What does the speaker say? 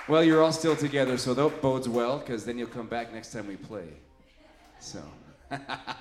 Well, you're all still together, so that bodes well, because then you'll come back next time we play. So.